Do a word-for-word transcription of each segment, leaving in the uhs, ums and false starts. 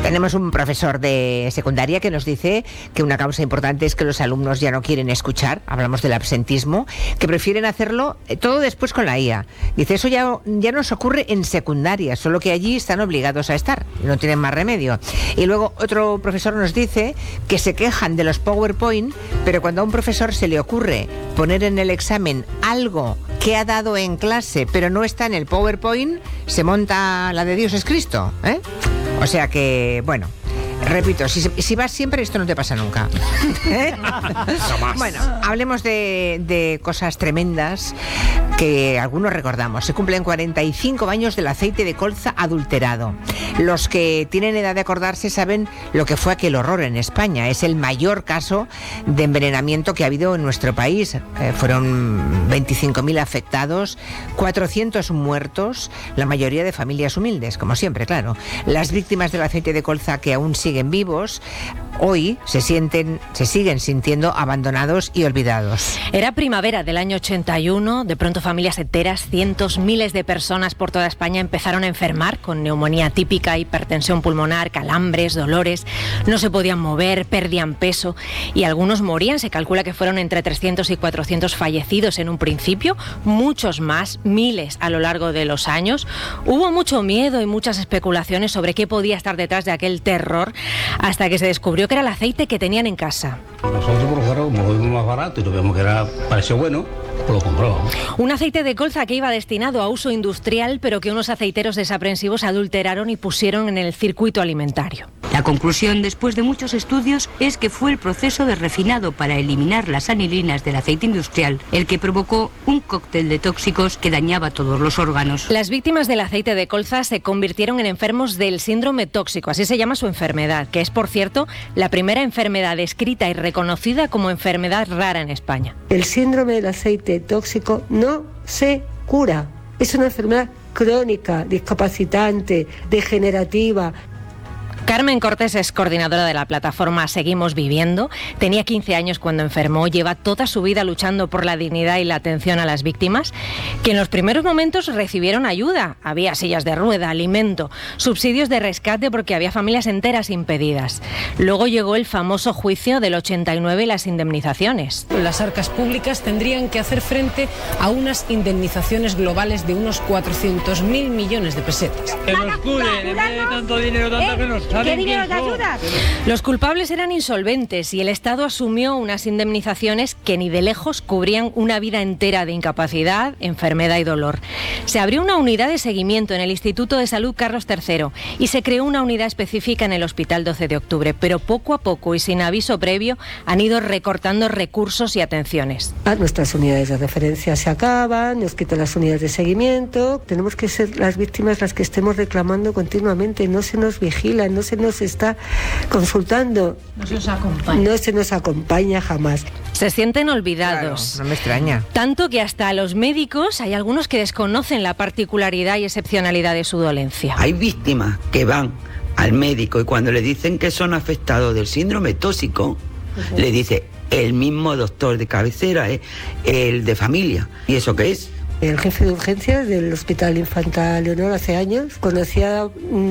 Tenemos un profesor de secundaria que nos dice que una causa importante es que los alumnos ya no quieren escuchar, hablamos del absentismo, que prefieren hacerlo todo después con la I A. Dice, eso ya, ya nos ocurre en secundaria, solo que allí están obligados a estar, no tienen más remedio. Y luego otro profesor nos dice que se quejan de los PowerPoint, pero cuando a un profesor se le ocurre poner en el examen algo que ha dado en clase, pero no está en el PowerPoint, se monta la de Dios es Cristo, ¿eh? O sea que, bueno, repito, si, si vas siempre, esto no te pasa nunca. ¿Eh? No, bueno, hablemos de, de cosas tremendas que algunos recordamos. Se cumplen cuarenta y cinco años del aceite de colza adulterado. Los que tienen edad de acordarse saben lo que fue aquel horror en España. Es el mayor caso de envenenamiento que ha habido en nuestro país. Eh, fueron veinticinco mil afectados, cuatrocientos muertos, la mayoría de familias humildes, como siempre, claro. Las víctimas del aceite de colza que aún siguen vivos, hoy se sienten, se siguen sintiendo abandonados y olvidados. Era primavera del año ochenta y uno, de pronto familias enteras, cientos, miles de personas por toda España empezaron a enfermar con neumonía típica, hipertensión pulmonar, calambres, dolores, no se podían mover, perdían peso y algunos morían. Se calcula que fueron entre trescientos y cuatrocientos fallecidos en un principio, muchos más, miles a lo largo de los años. Hubo mucho miedo y muchas especulaciones sobre qué podía estar detrás de aquel terror, hasta que se descubrió que era el aceite que tenían en casa. Nosotros, por fuera, como lo vimos más barato y lo vimos que era, pareció bueno, pues lo compramos. Un aceite de colza que iba destinado a uso industrial, pero que unos aceiteros desaprensivos adulteraron y pusieron en el circuito alimentario. La conclusión, después de muchos estudios, es que fue el proceso de refinado para eliminar las anilinas del aceite industrial el que provocó un cóctel de tóxicos que dañaba todos los órganos. Las víctimas del aceite de colza se convirtieron en enfermos del síndrome tóxico, así se llama su enfermedad, que es, por cierto, la primera enfermedad descrita y reconocida como enfermedad rara en España. El síndrome del aceite tóxico no se cura, es una enfermedad crónica, discapacitante, degenerativa. Carmen Cortés es coordinadora de la plataforma Seguimos Viviendo. Tenía quince años cuando enfermó, lleva toda su vida luchando por la dignidad y la atención a las víctimas, que en los primeros momentos recibieron ayuda. Había sillas de rueda, alimento, subsidios de rescate porque había familias enteras impedidas. Luego llegó el famoso juicio del ochenta y nueve y las indemnizaciones. Las arcas públicas tendrían que hacer frente a unas indemnizaciones globales de unos cuatrocientos mil millones de pesetas. Que nos curen, en vez de tanto dinero, tanto que nos ¿Qué dinero de ayuda? Los culpables eran insolventes y el Estado asumió unas indemnizaciones que ni de lejos cubrían una vida entera de incapacidad, enfermedad y dolor. Se abrió una unidad de seguimiento en el Instituto de Salud Carlos tercero y se creó una unidad específica en el Hospital doce de octubre, pero poco a poco y sin aviso previo han ido recortando recursos y atenciones. Ah, nuestras unidades de referencia se acaban, nos quitan las unidades de seguimiento. Tenemos que ser las víctimas las que estemos reclamando continuamente, no se nos vigila, no se nos está consultando, no se nos acompaña, no se nos acompaña jamás. Se sienten olvidados. Claro, no me extraña. Tanto que hasta los médicos hay algunos que desconocen la particularidad y excepcionalidad de su dolencia. Hay víctimas que van al médico y cuando le dicen que son afectados del síndrome tóxico, uh-huh. le dice el mismo doctor de cabecera, eh, el de familia. ¿Y eso qué es? El jefe de urgencias del Hospital Infanta Leonor hace años conocía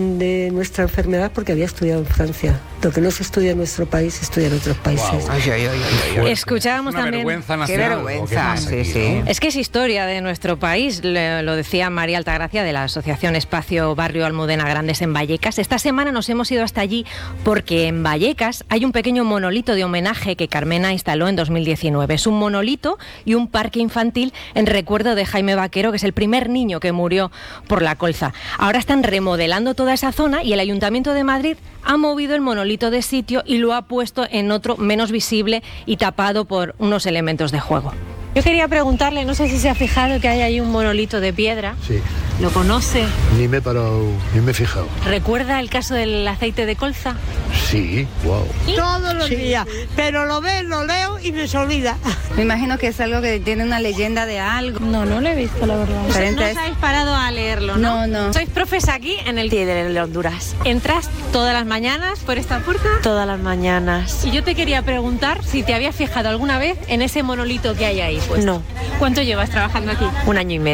de nuestra enfermedad porque había estudiado en Francia. Lo que no se estudia en nuestro país se estudia en otros países. Wow. Ay, ay, ay, ay, ay. Escuchábamos Una también... vergüenza Qué nacional. vergüenza, sí, aquí, sí. ¿no? Es que es historia de nuestro país, le, lo decía María Altagracia de la Asociación Espacio Barrio Almudena Grandes en Vallecas. Esta semana nos hemos ido hasta allí porque en Vallecas hay un pequeño monolito de homenaje que Carmena instaló en dos mil diecinueve. Es un monolito y un parque infantil en recuerdo de Jaime Vaquero, que es el primer niño que murió por la colza. Ahora están remodelando toda esa zona y el Ayuntamiento de Madrid ha movido el monolito de sitio y lo ha puesto en otro menos visible y tapado por unos elementos de juego. Yo quería preguntarle, no sé si se ha fijado que hay ahí un monolito de piedra. Sí. ¿Lo conoce? Ni me he parado, ni me he fijado. ¿Recuerda el caso del aceite de colza? Sí, wow. Todos los sí. días, pero lo veo, lo leo y me se olvida. Me imagino que es algo que tiene una leyenda de algo. No, no lo he visto, la verdad. O sea, no os habéis parado a leerlo, ¿no? No, no. Sois profes aquí en el T I E de Honduras. ¿Entras todas las mañanas por esta puerta? Todas las mañanas. Y yo te quería preguntar si te habías fijado alguna vez en ese monolito que hay ahí. Pues. No. ¿Cuánto llevas trabajando aquí? Un año y medio.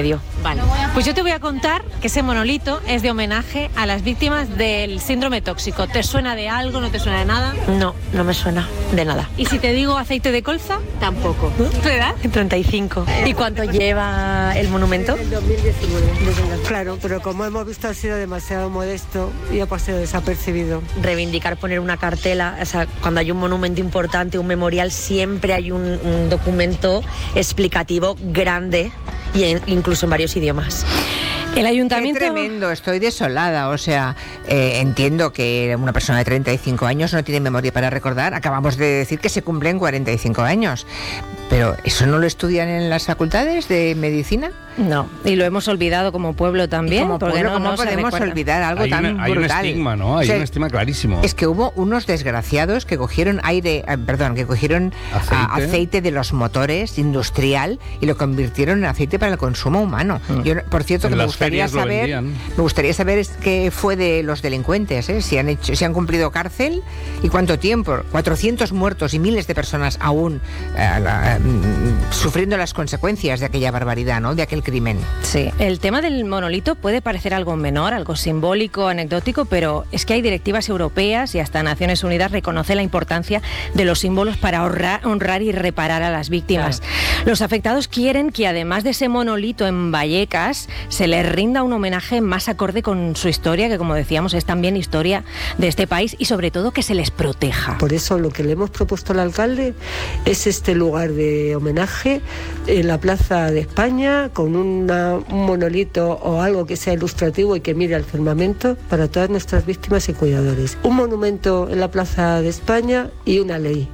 Vale, pues yo te voy a contar que ese monolito es de homenaje a las víctimas del síndrome tóxico. ¿Te suena de algo? ¿No te suena de nada? No, no me suena de nada. ¿Y si te digo aceite de colza? Tampoco. ¿Tu edad? treinta y cinco. ¿Y cuánto lleva el monumento? En dos mil diecinueve. Claro, pero como hemos visto ha sido demasiado modesto y ha pasado desapercibido. Reivindicar poner una cartela, o sea, cuando hay un monumento importante, un memorial, siempre hay un, un documento explicativo grande y en, incluso en varios idiomas. El ayuntamiento... Qué tremendo, estoy desolada, o sea, eh, entiendo que una persona de treinta y cinco años no tiene memoria para recordar, acabamos de decir que se cumplen cuarenta y cinco años, pero ¿eso no lo estudian en las facultades de medicina? No, y lo hemos olvidado como pueblo también. Como porque pueblo, no, ¿cómo no se podemos recuerda? olvidar algo hay tan una, hay brutal? un estigma, ¿no? Hay O sea, un estigma clarísimo. Es que hubo unos desgraciados que cogieron aire, eh, perdón, que cogieron ¿Aceite? A, aceite de los motores industrial y lo convirtieron en aceite para el consumo humano. Mm. Yo, por cierto, en que me las gustaría ferias lo saber, vendían. me gustaría saber es qué fue de los delincuentes, ¿eh? si han hecho, si han cumplido cárcel y cuánto tiempo. cuatrocientos muertos y miles de personas aún eh, la, mm, sufriendo las consecuencias de aquella barbaridad, ¿no? De aquel crimen. Sí, el tema del monolito puede parecer algo menor, algo simbólico, anecdótico, pero es que hay directivas europeas y hasta Naciones Unidas reconoce la importancia de los símbolos para honrar, honrar y reparar a las víctimas. Claro. Los afectados quieren que además de ese monolito en Vallecas se les rinda un homenaje más acorde con su historia, que como decíamos es también historia de este país, y sobre todo que se les proteja. Por eso lo que le hemos propuesto al alcalde es este lugar de homenaje en la Plaza de España con una un monolito o algo que sea ilustrativo y que mire al firmamento para todas nuestras víctimas y cuidadores. Un monumento en la Plaza de España y una ley.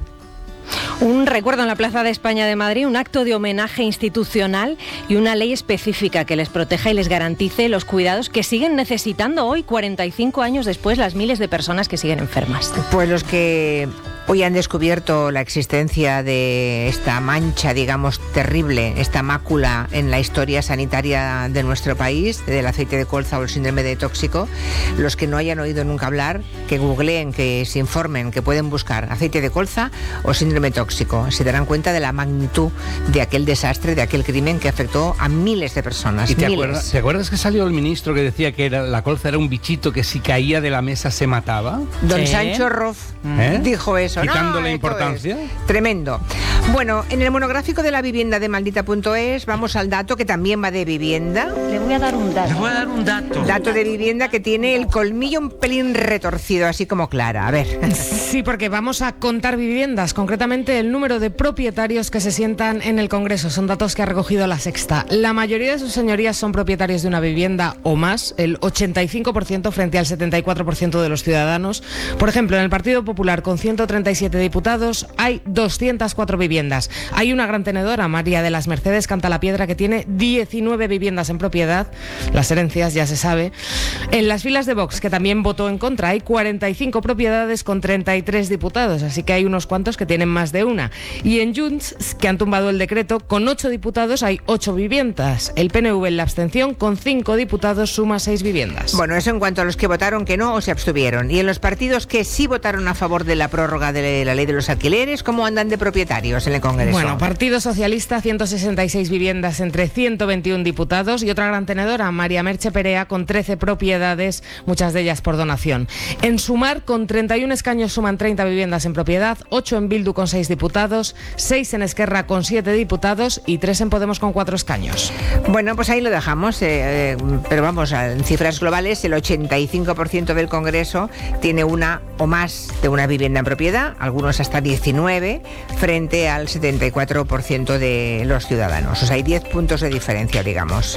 Un recuerdo en la Plaza de España de Madrid, un acto de homenaje institucional y una ley específica que les proteja y les garantice los cuidados que siguen necesitando hoy, cuarenta y cinco años después, las miles de personas que siguen enfermas. Pues los que hoy han descubierto la existencia de esta mancha, digamos, terrible, esta mácula en la historia sanitaria de nuestro país, del aceite de colza o el síndrome de tóxico, los que no hayan oído nunca hablar, que googleen, que se informen, que pueden buscar aceite de colza o síndrome tóxico. Se darán cuenta de la magnitud de aquel desastre, de aquel crimen que afectó a miles de personas. ¿Y te miles. acuerdas, ¿te acuerdas que salió el ministro que decía que era, la colza era un bichito que si caía de la mesa se mataba? Don ¿Sí? Sancho Roth ¿Eh? dijo eso. Quitándole no, importancia. Tremendo. Bueno, en el monográfico de la vivienda de maldita punto es vamos al dato que también va de vivienda. Le voy a dar un dato. Le voy a dar un dato. Dato de vivienda que tiene el colmillo un pelín retorcido, así como Clara. A ver. Sí, porque vamos a contar viviendas, concretamente el número de propietarios que se sientan en el Congreso. Son datos que ha recogido La Sexta. La mayoría de sus señorías son propietarios de una vivienda o más, el ochenta y cinco por ciento frente al setenta y cuatro por ciento de los ciudadanos. Por ejemplo, en el Partido Popular, con ciento treinta y siete diputados, hay doscientas cuatro viviendas. Hay una gran tenedora, María de las Mercedes Cantalapiedra, que tiene diecinueve viviendas en propiedad. Las herencias, ya se sabe. En las filas de Vox, que también votó en contra, hay cuarenta y cinco propiedades con treinta y tres diputados, así que hay unos cuantos que tienen más de una. Y en Junts, que han tumbado el decreto, con ocho diputados hay ocho viviendas. El P N V en la abstención, con cinco diputados, suma seis viviendas. Bueno, eso en cuanto a los que votaron que no o se abstuvieron. Y en los partidos que sí votaron a favor de la prórroga de la ley de los alquileres, ¿cómo andan de propietarios en el Congreso? Bueno, Partido Socialista, ciento sesenta y seis viviendas entre ciento veintiuno diputados, y otra gran tenedora, María Merche Perea, con trece propiedades, muchas de ellas por donación. En Sumar, con treinta y uno escaños, suman treinta viviendas en propiedad, ocho en Bildu con seis diputados, seis en Esquerra con siete diputados y tres en Podemos con cuatro escaños. Bueno, pues ahí lo dejamos, eh, eh, pero vamos, en cifras globales, el ochenta y cinco por ciento del Congreso tiene una o más de una vivienda en propiedad, algunos hasta diecinueve, frente al setenta y cuatro por ciento de los ciudadanos. O sea, hay diez puntos de diferencia, digamos.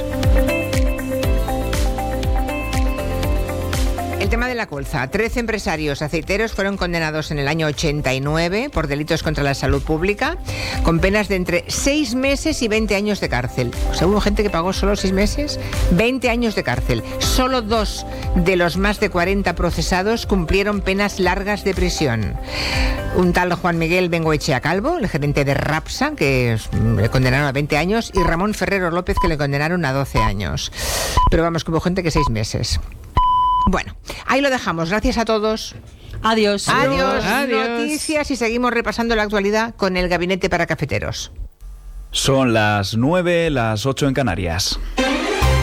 El tema de la colza. Trece empresarios aceiteros fueron condenados en el año ochenta y nueve por delitos contra la salud pública, con penas de entre seis meses y veinte años de cárcel. O sea, hubo gente que pagó solo seis meses, veinte años de cárcel. Solo dos de los más de cuarenta procesados cumplieron penas largas de prisión. Un tal Juan Miguel Bengoechea Calvo, el gerente de Rapsa, que le condenaron a veinte años, y Ramón Ferrero López, que le condenaron a doce años. Pero vamos, que hubo gente que seis meses. Bueno, ahí lo dejamos. Gracias a todos. Adiós. Adiós. Adiós. Noticias y seguimos repasando la actualidad con el Gabinete para Cafeteros. Son las nueve, las ocho en Canarias.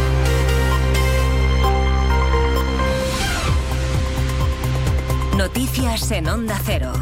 Noticias en Onda Cero.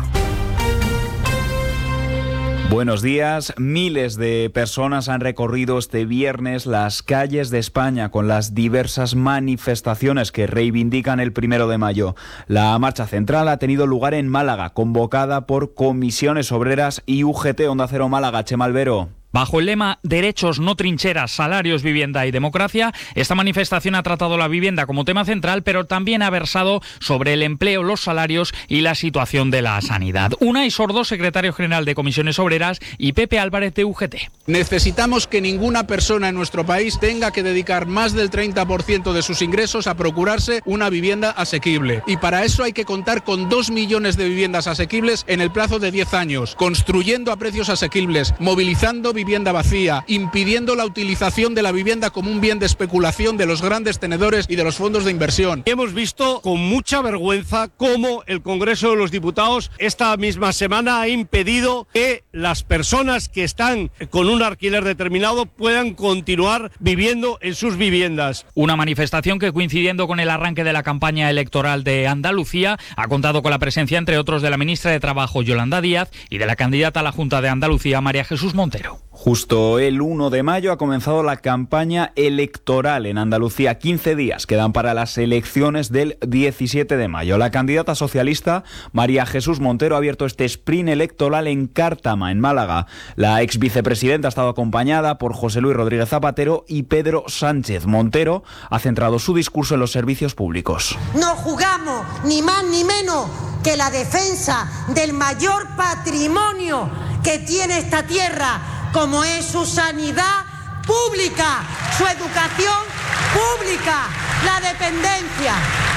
Buenos días. Miles de personas han recorrido este viernes las calles de España con las diversas manifestaciones que reivindican el primero de mayo. La marcha central ha tenido lugar en Málaga, convocada por Comisiones Obreras y U G T. Onda Cero Málaga, Chema Albero. Bajo el lema Derechos, no trincheras, salarios, vivienda y democracia, esta manifestación ha tratado la vivienda como tema central, pero también ha versado sobre el empleo, los salarios y la situación de la sanidad. Unai Sordo, secretario general de Comisiones Obreras, y Pepe Álvarez, de U G T. Necesitamos que ninguna persona en nuestro país tenga que dedicar más del treinta por ciento de sus ingresos a procurarse una vivienda asequible. Y para eso hay que contar con dos millones de viviendas asequibles en el plazo de diez años, construyendo a precios asequibles, movilizando vivienda vacía, impidiendo la utilización de la vivienda como un bien de especulación de los grandes tenedores y de los fondos de inversión. Hemos visto con mucha vergüenza cómo el Congreso de los Diputados esta misma semana ha impedido que las personas que están con un alquiler determinado puedan continuar viviendo en sus viviendas. Una manifestación que, coincidiendo con el arranque de la campaña electoral de Andalucía, ha contado con la presencia, entre otros, de la ministra de Trabajo, Yolanda Díaz, y de la candidata a la Junta de Andalucía, María Jesús Montero. Justo el uno de mayo ha comenzado la campaña electoral en Andalucía. quince días quedan para las elecciones del diecisiete de mayo. La candidata socialista, María Jesús Montero, ha abierto este sprint electoral en Cártama, en Málaga. La ex vicepresidenta ha estado acompañada por José Luis Rodríguez Zapatero y Pedro Sánchez. Montero ha centrado su discurso en los servicios públicos. No jugamos ni más ni menos que la defensa del mayor patrimonio que tiene esta tierra, como es su sanidad pública, su educación pública, la dependencia.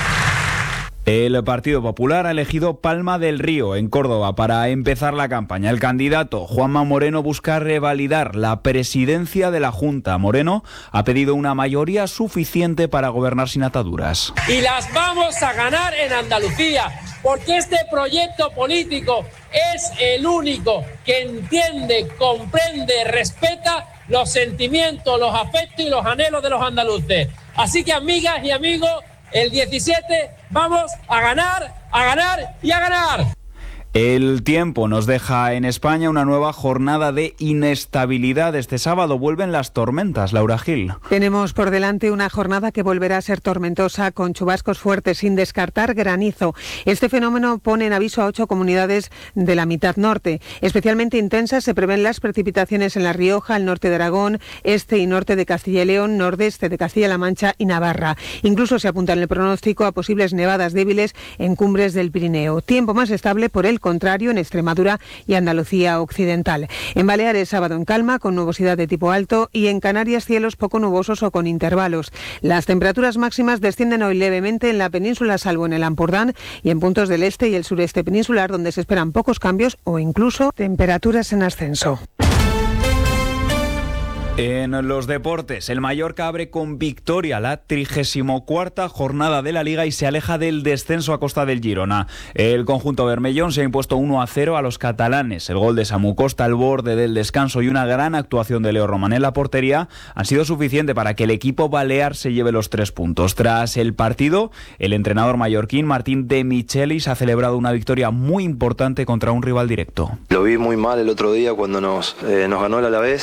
El Partido Popular ha elegido Palma del Río, en Córdoba, para empezar la campaña. El candidato Juanma Moreno busca revalidar la presidencia de la Junta. Moreno ha pedido una mayoría suficiente para gobernar sin ataduras. Y las vamos a ganar en Andalucía, porque este proyecto político es el único que entiende, comprende, respeta los sentimientos, los afectos y los anhelos de los andaluces. Así que, amigas y amigos, el diecisiete vamos a ganar, a ganar y a ganar. El tiempo nos deja en España una nueva jornada de inestabilidad. Este sábado vuelven las tormentas, Laura Gil. Tenemos por delante una jornada que volverá a ser tormentosa, con chubascos fuertes, sin descartar granizo. Este fenómeno pone en aviso a ocho comunidades de la mitad norte. Especialmente intensas se prevén las precipitaciones en La Rioja, el norte de Aragón, este y norte de Castilla y León, nordeste de Castilla-La Mancha y Navarra. Incluso se apunta en el pronóstico a posibles nevadas débiles en cumbres del Pirineo. Tiempo más estable por el contrario en Extremadura y Andalucía occidental. En Baleares, sábado en calma, con nubosidad de tipo alto, y en Canarias, cielos poco nubosos o con intervalos. Las temperaturas máximas descienden hoy levemente en la península, salvo en el Ampurdán y en puntos del este y el sureste peninsular, donde se esperan pocos cambios o incluso temperaturas en ascenso. En los deportes, el Mallorca abre con victoria la trigésimo cuarta jornada de la Liga y se aleja del descenso a costa del Girona. El conjunto bermellón se ha impuesto uno a cero a los catalanes. El gol de Samu Costa al borde del descanso y una gran actuación de Leo Román en la portería han sido suficiente para que el equipo balear se lleve los tres puntos. Tras el partido, el entrenador mallorquín Martín de Michelis ha celebrado una victoria muy importante contra un rival directo. Lo vi muy mal el otro día cuando nos, eh, nos ganó el Alavés.